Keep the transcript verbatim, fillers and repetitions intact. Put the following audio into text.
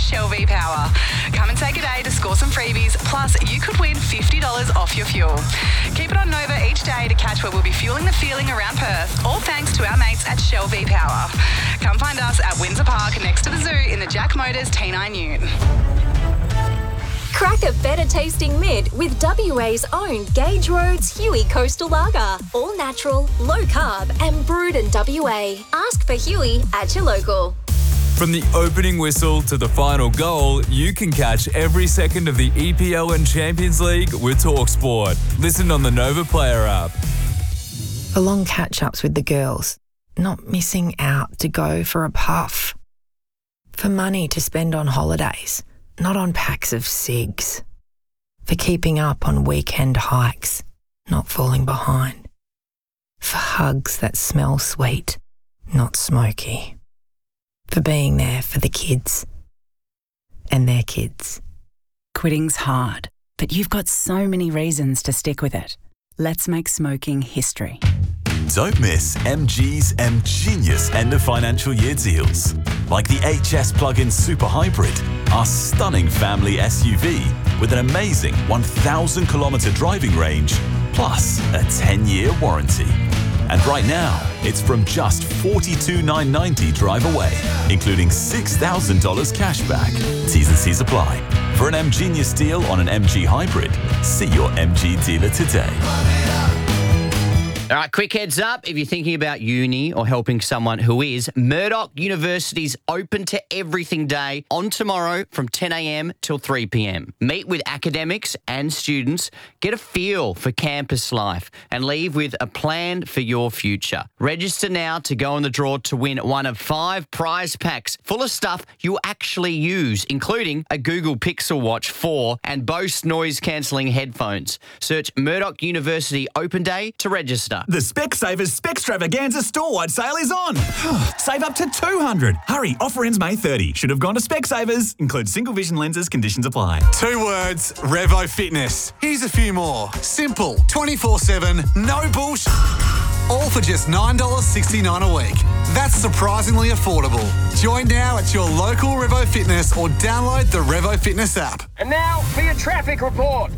Shell V-Power. Come and take a day to score some freebies, plus you could win fifty dollars off your fuel. Keep it on Nova each day to catch where we'll be fueling the feeling around Perth, all thanks to our mates at Shell V-Power. Come find us at Windsor Park next to the zoo in the Jack Motors T nine Ute. Crack a better tasting mid with W A's own Gage Roads Huey Coastal Lager. All natural, low carb and brewed in W A. Ask for Huey at your local. From the opening whistle to the final goal, you can catch every second of the E P L and Champions League with TalkSport. Listen on the Nova Player app. For long catch-ups with the girls, not missing out to go for a puff. For money to spend on holidays, not on packs of cigs. For keeping up on weekend hikes, not falling behind. For hugs that smell sweet, not smoky. For being there for the kids and their kids. Quitting's hard, but you've got so many reasons to stick with it. Let's make smoking history. Don't miss M G's M Genius end of financial year deals. Like the H S Plug-in Super Hybrid, our stunning family S U V with an amazing one thousand kilometre driving range, plus a ten-year warranty. And right now, it's from just forty-two thousand nine hundred ninety dollars drive away, including six thousand dollars cash back. T's and C's apply. For an M Genius deal on an M G Hybrid, see your M G dealer today. All right, quick heads up. If you're thinking about uni or helping someone who is, Murdoch University's open to everything day on tomorrow from ten a.m. till three p.m. Meet with academics and students, get a feel for campus life and leave with a plan for your future. Register now to go in the draw to win one of five prize packs full of stuff you'll actually use, including a Google Pixel Watch four and Bose noise-cancelling headphones. Search Murdoch University Open Day to register. The Specsavers Spextravaganza store-wide sale is on. Save up to two hundred dollars. Hurry, offer ends May thirtieth. Should have gone to Specsavers. Includes single vision lenses, conditions apply. Two words, Revo Fitness. Here's a few more. Simple, twenty-four seven, no bullshit. All for just nine dollars sixty-nine a week. That's surprisingly affordable. Join now at your local Revo Fitness or download the Revo Fitness app. And now for your traffic report.